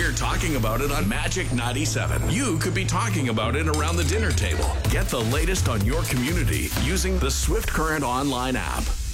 here talking about it on Magic 97. You could be talking about it around the dinner table. Get the latest on your community using the Swift Current online app.